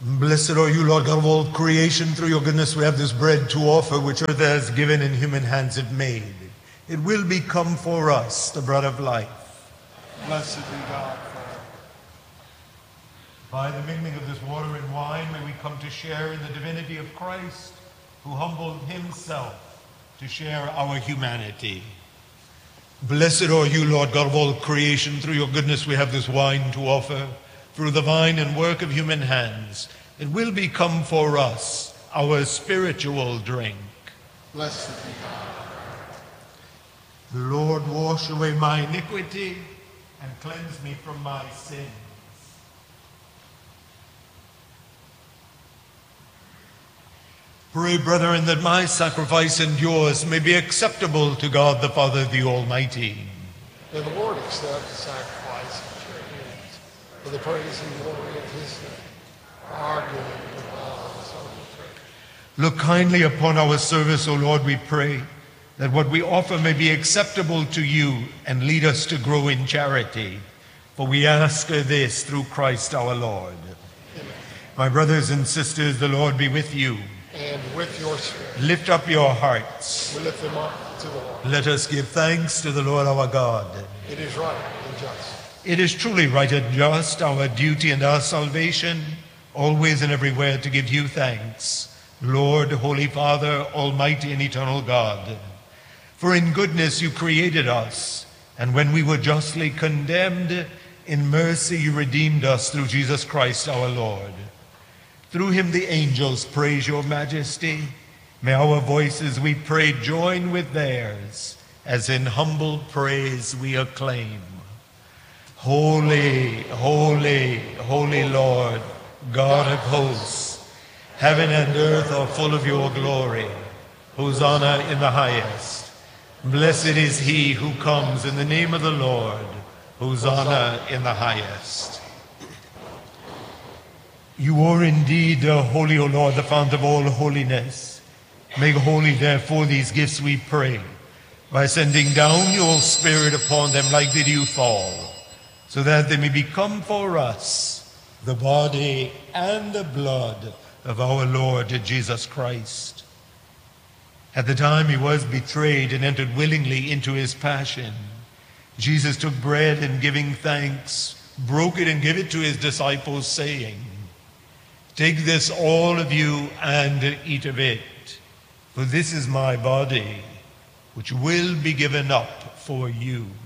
Blessed are you, Lord God of all creation. Through your goodness we have this bread to offer, which earth has given and human hands have made. It will become for us the bread of life. Blessed be God forever. By the mingling of this water and wine, may we come to share in the divinity of Christ, who humbled himself to share our humanity. Blessed are you, Lord God of all creation. Through your goodness we have this wine to offer. Through the vine and work of human hands, it will become for us our spiritual drink. Blessed be God. Lord, wash away my iniquity and cleanse me from my sins. Pray, brethren, that my sacrifice and yours may be acceptable to God the Father, the Almighty. May the Lord accept the sacrifice of your hands for the praise and glory of his name, our good and all of his holy church. Look kindly upon our service, O Lord, we pray, that what we offer may be acceptable to you and lead us to grow in charity. For we ask this through Christ our Lord. Amen. My brothers and sisters, the Lord be with you. And with your spirit, Lift up your hearts. we lift them up to the Lord. Let us give thanks to the Lord our God. It is right and just. It is truly right and just, our duty and our salvation, always and everywhere to give you thanks, Lord, Holy Father, Almighty and eternal God. For in goodness you created us, and when we were justly condemned, in mercy you redeemed us through Jesus Christ our Lord. Through him the angels praise your majesty. May our voices, we pray, join with theirs, as in humble praise we acclaim. Holy, holy, holy Lord, God of hosts, heaven and earth are full of your glory. Hosanna in the highest. Blessed is he who comes in the name of the Lord. Hosanna in the highest. You are indeed holy, O Lord, the fount of all holiness. Make holy, therefore, these gifts, we pray, by sending down your Spirit upon them like the dew fall, so that they may become for us the body and the blood of our Lord Jesus Christ. At the time he was betrayed and entered willingly into his passion, Jesus took bread and giving thanks, broke it and gave it to his disciples, saying, "Take this, all of you, and eat of it, for this is my body, which will be given up for you."